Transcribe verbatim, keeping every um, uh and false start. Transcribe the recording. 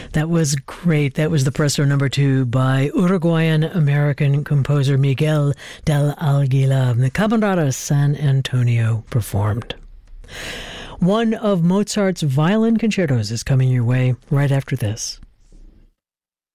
That was great. That was the Presto number two by Uruguayan-American composer Miguel del Aguila. The Camerata San Antonio performed. One of Mozart's violin concertos is coming your way right after this.